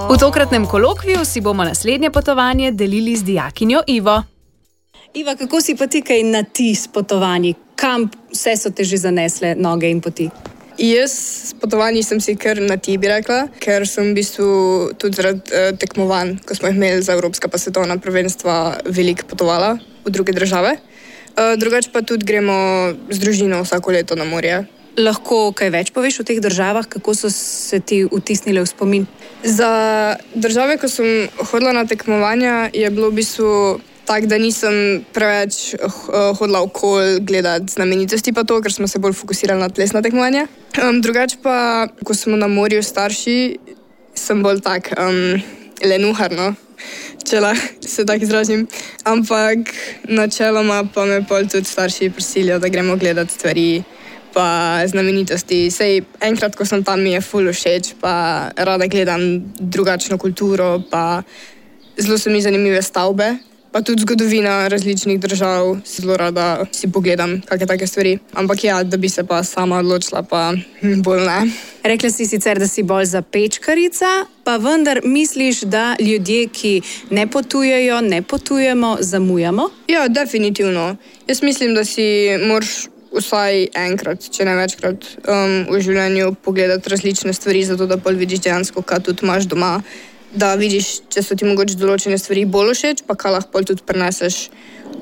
V tokratnem kolokviju si bomo naslednje potovanje delili z dijakinjo Ivo. Iva, kako si pa ti kaj na ti s potovanji? Kam vse so te že zanesle noge in poti? Jaz s potovanji sem si kar na ti, bi rekla, ker sem v bistvu tudi zaradi tekmovanj, ko smo jih imeli za evropska pa svetovna prvenstva, veliko potovala v druge države. Drugače pa tudi gremo z družino vsako leto na morje. Lahko kaj več poveš o teh državah, kako so se ti vtisnile v spomin? Za države, ko sem hodila na tekmovanja, je bilo v bistvu tako, da nisem preveč hodila okoli gledati znamenitosti pa to, ker smo se bolj fokusirali na plesna tekmovanja. Drugače pa, ko smo na morju starši, sem bolj tak lenuharno, če lahko se tako izrazim. Ampak načeloma pa me pol tudi starši prisilijo, da gremo gledati stvari pa znamenitosti. Sej enkrat, ko sem tam, mi je ful všeč, pa rada gledam drugačno kulturo, pa zelo so mi zanimive stavbe. Pa tudi zgodovina različnih držav, zelo rada si pogledam kakšne take stvari. Ampak ja, da bi se pa sama odločila, pa bolj ne. Rekla si sicer, da si bolj zapečkarica, pa vendar misliš, da ljudje, ki ne potujejo, ne potujemo, zamujamo? Ja, definitivno. Jaz mislim, da si moraš vsaj enkrat, če ne večkrat, v življenju pogledati različne stvari, zato da pol vidiš dejansko, kaj tudi imaš doma. Da vidiš, če so ti mogoče določene stvari bolj všeč, pa kaj lahko tudi preneseš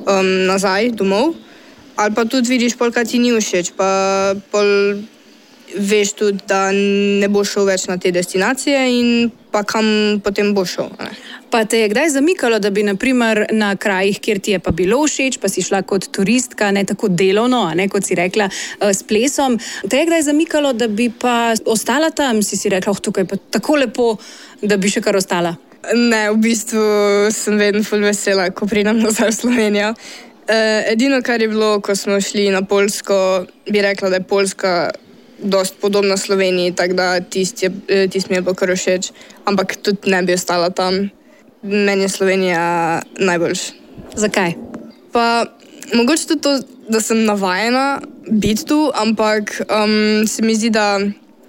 nazaj domov. Ali pa tudi vidiš, kaj ti ni všeč, pa pol veš tudi, da ne boš šel več na te destinacije in pa kam potem boš šel. Ne? Pa te je kdaj zamikalo, da bi naprimer na krajih, kjer ti je pa bilo všeč, pa si šla kot turistka, ne tako delovno, a ne, kot si rekla, s plesom, te je kdaj zamikalo, da bi pa ostala tam, si rekla, tukaj pa tako lepo, da bi še kar ostala? Ne, v bistvu sem vedno ful vesela, ko pridem nazaj v Slovenijo. Edino, kar je bilo, ko smo šli na Poljsko, bi rekla, da je Poljska dosti podobna Sloveniji, tako da tisti mi je bilo kar všeč, ampak tudi ne bi ostala tam. Meni je Slovenija najboljš. Zakaj? Pa mogoče tudi to, da sem navajena biti tu, ampak se mi zdi, da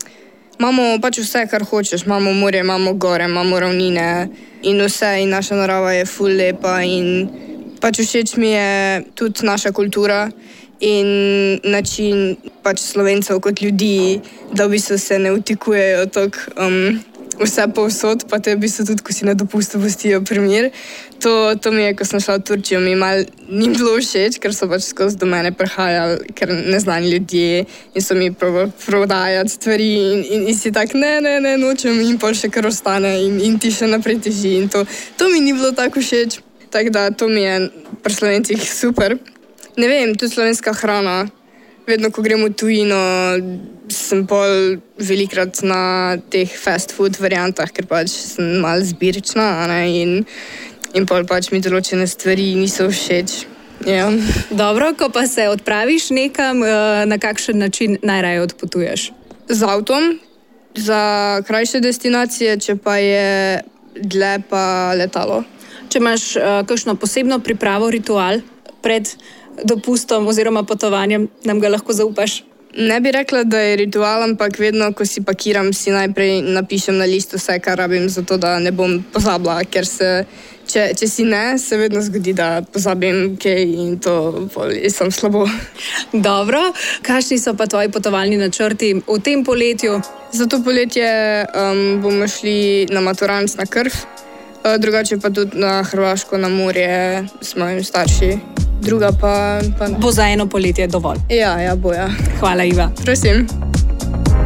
imamo pač vse, kar hočeš. Imamo morje, imamo gore, imamo ravnine in vse, in naša narava je ful lepa in pač všeč mi je tudi naša kultura in način pač Slovencev kot ljudi, da v bistvu se ne vtikujejo toliko vse povsod, pa te v bistvu tudi, ko si na dopustu pustijo primer. To mi je, ko sem šla v Turčijo, mi malo ni bilo všeč, ker so pač skozi do mene prihajali, ker neznani ljudje in so mi prodajati stvari in si tak, ne, nočem in pol še kar ostane in ti še naprej teži in to mi ni bilo tako všeč. Tako da to mi je pri Slovencih super. Ne vem, tudi slovenska hrana. Vedno, ko gremo v tujino, sem pol velikrat na teh fast food variantah, ker pač sem malo zbirčna, in pol pač mi določene stvari niso všeč. Ja. Dobro, ko pa se odpraviš nekam, na kakšen način najraje odpotuješ? Z avtom, za krajše destinacije, če pa je dlje pa letalo. Če imaš kakšno posebno pripravo, ritual pred dopustom oziroma potovanjem, nam ga lahko zaupaš? Ne bi rekla, da je ritual, ampak vedno, ko si pakiram, si najprej napišem na listu vse, kar rabim, zato da ne bom pozabila, ker če si ne, se vedno zgodi, da pozabim kaj in to sem slabo. Dobro, kakšni so pa tvoji potovalni načrti v tem poletju? Za to poletje bomo šli na Maturanc na Krf, drugače pa tudi na Hrvaško na morje s mojimi starši. Druga pa ne. Bo za eno poletje dovolj? Ja, bo ja. Hvala, Iva. Prosim.